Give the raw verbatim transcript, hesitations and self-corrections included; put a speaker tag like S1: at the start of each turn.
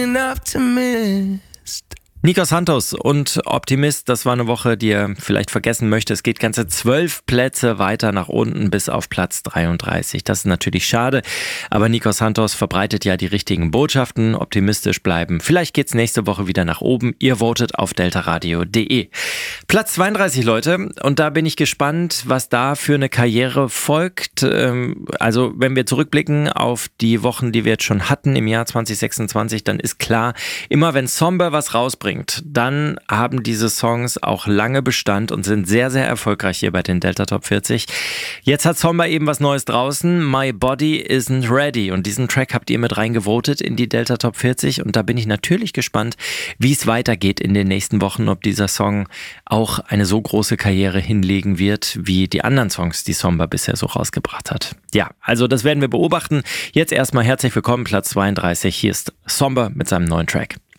S1: Nico Santos und Optimist, das war eine Woche, die ihr vielleicht vergessen möchtet. Es geht ganze zwölf Plätze weiter nach unten bis auf Platz dreiunddreißig. Das ist natürlich schade, aber Nico Santos verbreitet ja die richtigen Botschaften. Optimistisch bleiben. Vielleicht geht's nächste Woche wieder nach oben. Ihr votet auf deltaradio punkt de. Platz zweiunddreißig, Leute. Und da bin ich gespannt, was da für eine Karriere folgt. Also wenn wir zurückblicken auf die Wochen, die wir jetzt schon hatten im Jahr zwanzig sechsundzwanzig, dann ist klar, immer wenn Somber was rausbringt, dann haben diese Songs auch lange Bestand und sind sehr, sehr erfolgreich hier bei den Delta Top vierzig. Jetzt hat Somber eben was Neues draußen. My Body Isn't Ready. Und diesen Track habt ihr mit reingevotet in die Delta Top vierzig. Und da bin ich natürlich gespannt, wie es weitergeht in den nächsten Wochen, ob dieser Song auch eine so große Karriere hinlegen wird, wie die anderen Songs, die Somber bisher so rausgebracht hat. Ja, also das werden wir beobachten. Jetzt erstmal herzlich willkommen, Platz zweiunddreißig. Hier ist Somber mit seinem neuen Track.